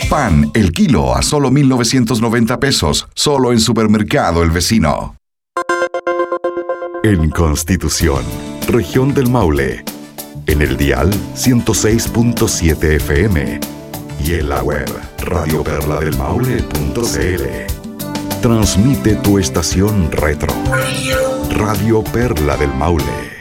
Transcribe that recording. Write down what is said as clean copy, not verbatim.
Pan, el kilo a solo 1,990 pesos, solo en Supermercado El Vecino. En Constitución, región del Maule, en el dial 106.7 FM y en la web radioperladelmaule.cl. Transmite tu estación retro, Radio Perla del Maule.